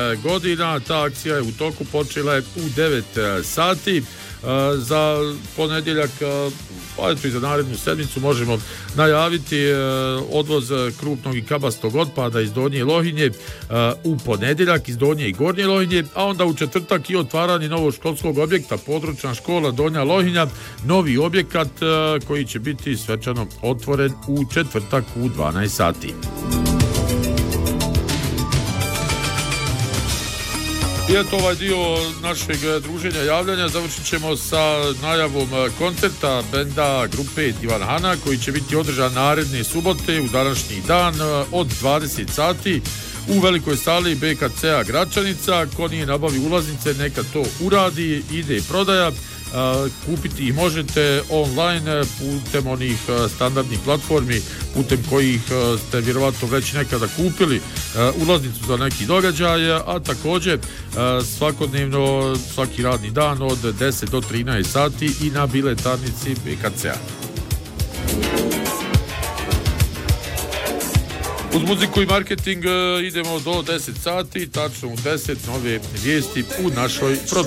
godina. Ta akcija je u toku, počela je u 9 sati. Za ponedjeljak, pa eto i za narednu sedmicu možemo najaviti odvoz krupnog i kabastog otpada iz Donje Lohinje u ponedjeljak iz Donje i Gornje Lohinje, a onda u četvrtak i otvaranje novog školskog objekta, područna škola Donja Lohinja, novi objekat koji će biti svečano otvoren u četvrtak u 12 sati. I eto ovaj dio našeg druženja javljanja završit ćemo sa najavom koncerta benda grupe Divan Hana koji će biti održan naredne subote u današnji dan od 20 sati u velikoj sali BKC-a Gračanica. Ko nije nabavi ulaznice neka to uradi, ide prodaja. Kupiti ih možete online putem onih standardnih platformi putem kojih ste vjerovatno već nekada kupili ulaznicu za neki događaj, a također svakodnevno svaki radni dan od 10 do 13 sati i na biletarnici BKC-a. Uz muziku i marketing idemo do 10 sati, tačno u 10 nove vijesti u našoj produkciji.